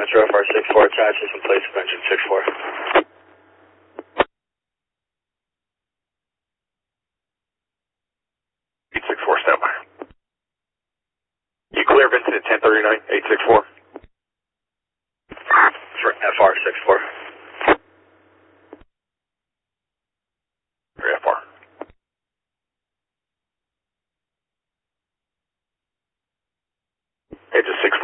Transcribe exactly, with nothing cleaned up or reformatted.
Metro F R six four attaches in place of engine six four. eight six four, standby. You clear Vincent at ten thirty-nine, eight six four? For F R six four. F R. Engine six